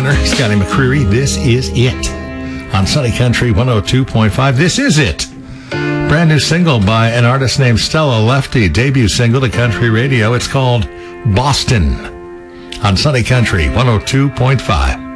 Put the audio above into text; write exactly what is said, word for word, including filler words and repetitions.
winner, Scotty McCreery. This is it. On Sunny Country one oh two point five, this is it. Brand new single by an artist named Stella Lefty. Debut single to country radio. It's called Boston. On Sunny Country one oh two point five.